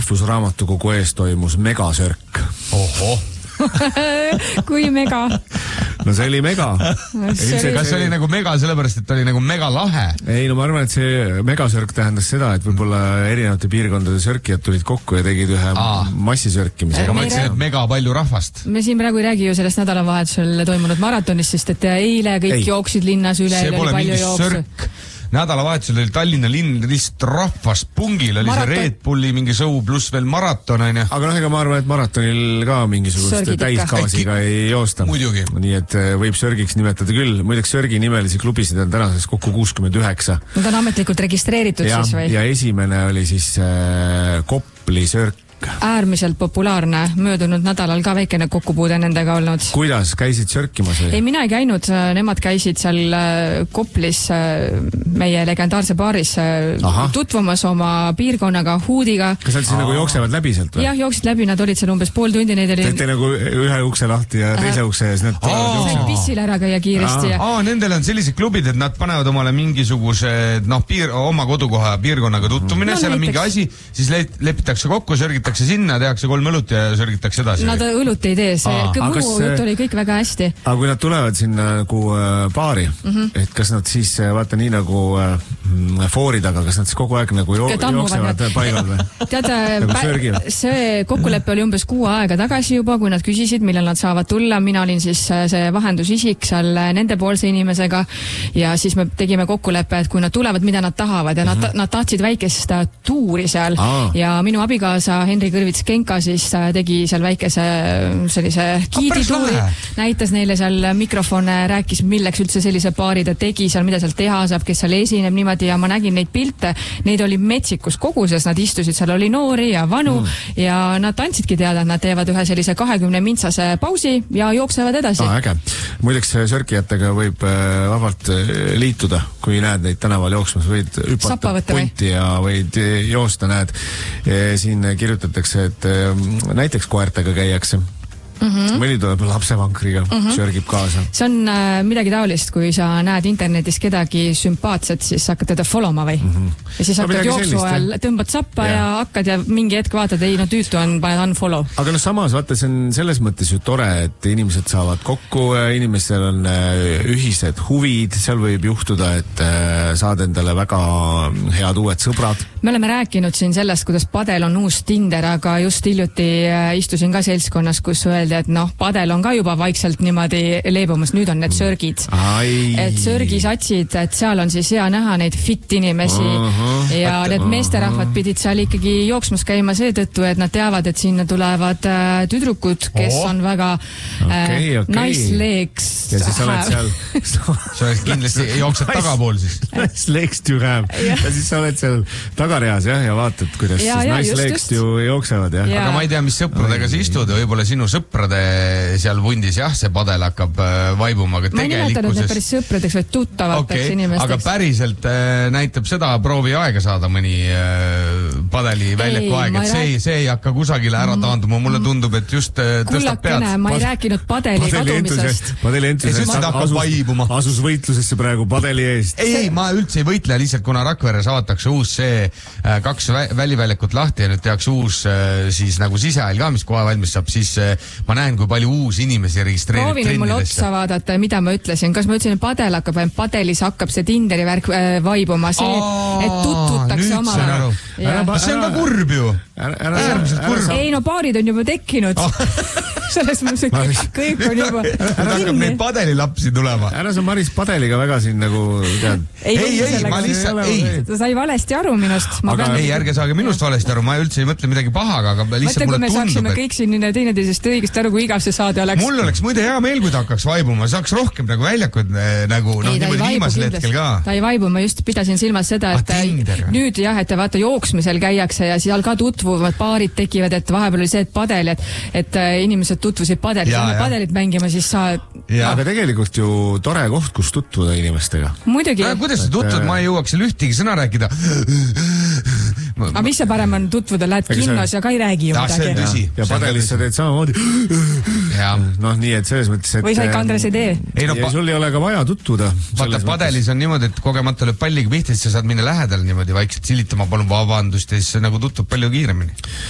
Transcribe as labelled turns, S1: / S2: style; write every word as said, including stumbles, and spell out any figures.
S1: Rahvusraamatukogu ees toimus megasörk.
S2: Oho.
S3: Kui mega?
S1: No see oli mega.
S2: See kas see oli nagu mega sellepärast, et oli nagu mega lahe?
S1: Ei, no ma arvan, et see megasörk tähendas seda, et võib-olla erinevate piirkondade sörkijad tulid kokku ja tegid ühe Aa. massisörkimise.
S2: Aga ma ütlesin, et mega palju rahvast.
S3: Me siin praegu ei räägi ju sellest nädalavahetusel toimunud maratonist, sest et eile kõik ei. jooksid linnas üle.
S2: See pole mingi sörk. Nädalavahetusel oli Tallinna linn lihtsalt rahvas pungil, oli Maraton. see Red Bulli mingi show pluss veel maraton, on ju.
S1: Aga noh, ega ma arvan, et maratonil ka mingisugust täiskaasiga ei joosta.
S2: Muidugi.
S1: Nii et võib sörgiks nimetada küll. Muideks sörgi nimelisi klubisid on tänases kokku kuuskümmend üheksa.
S3: Nad on ametlikult registreeritud
S1: ja,
S3: siis või?
S1: Ja esimene oli siis äh, Kopli sörk.
S3: Äärmiselt populaarne, möödunud nädalal ka väikene kokkupuude nendega olnud.
S1: Kuidas, käisid sörkimas või?
S3: Ei, mina ei käinud, nemad käisid seal Koplis meie legendaarse baaris Aha. tutvumas oma piirkonnaga, Huudiga.
S1: Kas nad siis Aa. nagu jooksevad läbi sealt või?
S3: Jah, jooksid läbi, nad olid seal umbes pool tundi, neid oli...
S1: Teete nagu ühe ukse lahti ja teise ukse ja siis nad...
S3: Said pissil ära käia kiiresti.
S2: Aa, ja... nendel on sellised klubid, et nad panevad omale mingisuguse, noh, piir, oma kodukoha piirkonnaga tutvumine, no, seal on mingi asi, siis lepitakse kokku, sörgitakse see sinna, tehakse kolm õlut ja sörgitakse edasi.
S3: Nad õlut ei tee, see Aa, muu kas, jutt oli kõik väga hästi.
S1: Aga kui nad tulevad sinna nagu äh, baari, mm -hmm. et kas nad siis, vaata nii nagu äh, foori taga, kas nad siis kogu aeg nagu jo jooksevad paigal või?
S3: Tead, nagu see kokkulepe oli umbes kuu aega tagasi juba, kui nad küsisid, millal nad saavad tulla. Mina olin siis see vahendusisik seal nendepoolse inimesega ja siis me tegime kokkuleppe, et kui nad tulevad, mida nad tahavad ja mm -hmm. nad, nad tahtsid väikest tuuri seal Aa. ja minu abikaasa Henri Kõrvits Genka siis tegi seal väikese sellise giidituuri, näitas neile seal mikrofone, rääkis, milleks üldse sellise baari ta tegi seal, mida seal teha saab, kes seal esineb niimoodi ja ma nägin neid pilte, neid oli metsikus koguses, nad istusid, seal oli noori ja vanu mm. ja nad andsidki teada, et nad teevad ühe sellise kahekümne mintsase pausi ja jooksevad edasi.
S1: Ah, äge. Muideks sörkijatega võib vabalt liituda, kui näed neid tänaval jooksmas, võid hüpata punti ja võid joosta, näed. Siin kirjutatakse, et näiteks koertega käiakse. Mm-hmm. Mõni tuleb lapsevankriga, mm-hmm. sörgib kaasa.
S3: See on äh, midagi taolist, kui sa näed internetis kedagi sümpaatset, siis hakkad teda followma või? Mm-hmm. Ja siis hakkad no, jooksu ajal, tõmbad sappa ja. ja hakkad ja mingi hetk vaatad, ei no tüütu on, paned unfollow.
S1: Aga noh, samas vaata, see on selles mõttes ju tore, et inimesed saavad kokku, inimestel on ühised huvid, seal võib juhtuda, et saad endale väga head uued sõbrad.
S3: Me oleme rääkinud siin sellest, kuidas padel on uus Tinder, aga just hiljuti istusin ka seltskonnas, kus öeldi, et noh, padel on ka juba vaikselt niimoodi leebumas, nüüd on need sörgid.
S1: Ai.
S3: Et sörgisatsid, et seal on siis hea näha neid fit inimesi uh-huh. ja At, need meesterahvad pidid seal ikkagi jooksmas käima seetõttu, et nad teavad, et sinna tulevad äh, tüdrukud, kes oh. on väga äh,
S1: okay, okay.
S3: nice legs.
S1: Ja siis oled seal
S2: sa oled kindlasti jooksed tagapool siis.
S1: Nice legs to have. Ja siis sa oled seal tagareas jah, ja vaatad, kuidas ja, siis ja, nice just, legs just. ju jooksevad jah.
S2: Ja. Aga ma ei tea, mis sõpradega sa istud ja võib-olla sinu sõprade seal vundis, jah, see padel hakkab äh, vaibuma, aga
S3: ma
S2: tegelikkuses... Ma ei nimetanud need päris
S3: sõpradeks, vaid tuttavateks okay, inimesteks.
S2: Aga päriselt äh, näitab seda proovi aega saada mõni äh, padeli väljaku aeg, et see, see ei hakka kusagile ära taanduma. Mulle tundub, et just äh, tõstab pead.
S3: Ma ei rääkinud padeli, padeli kadumisest.
S1: Padeli entusiast
S2: asus,
S1: asus võitlusesse praegu padeli eest.
S2: Ei, ei, ma üldse ei võitle, lihtsalt kuna Rakveres avatakse uus see äh, kaks väliväljakut lahti ja nüüd tehakse uus äh, siis nagu siseajal ka, mis kohe valmis saab, siis äh, ma näen, kui palju uusi inimesi registreerib
S3: Proovin trennidesse. Proovin mulle otsa vaadata, mida ma ütlesin. Kas ma ütlesin, et padel hakkab, padelis hakkab see Tinderi värk äh, vaibuma, see, Aa, et tutvutakse oma.
S2: See on ka kurb ju.
S1: Ära, ära, ära, ära,
S3: ei no paarid on juba tekkinud. Selles mõttes, et kõik on juba
S2: ära hakkab neid padelilapsi tulema.
S1: Ära sa Maris padeliga väga siin nagu tead.
S2: Ei, ei, ei ma lihtsalt, ei.
S3: Ta sai valesti aru minust.
S2: Aga ei, ärge saage minust valesti aru, ma üldse ei mõtle midagi pahaga, aga lihtsalt mulle tundub, et...
S3: Mõtle, kui me saaksime kõik siin teineteisest õigesti aru, kui igav see saade oleks.
S2: Mul oleks muide hea meel, kui ta hakkaks vaibuma, saaks rohkem nagu väljakud nagu noh, niimoodi viimasel hetkel ka.
S3: Ta ei vaibu, ma just pidasin silmas seda, et nüüd jah, et vaata jooksmisel käiakse ja seal ka tutvuvad paarid tekivad, et vahepeal oli see, et padel, et, et inimesed tutvusid padelit, ja, ja. padelit mängima, siis sa...
S1: Ja. Aga tegelikult ju tore koht, kus tutvuda inimestega.
S3: Muidugi.
S2: Kuidas sa tutvud, ma ei jõuaks seal ühtegi sõna rääkida.
S3: Aga mis see parem on tutvuda, lähed kinnos ja ka ei räägi ju midagi.
S1: Ja padelis sa teed samamoodi. Noh, nii, et selles mõttes, et...
S3: Või sa ikka Andres ei tee.
S1: Ei, no, ja sul ei ole ka vaja tutvuda.
S2: Vaata, padelis on niimoodi, et kogemata lööb palliga pihta, siis sa saad minna lähedal niimoodi vaikselt silitama, palun vabandust ja siis nagu tutvub palju kiiremini.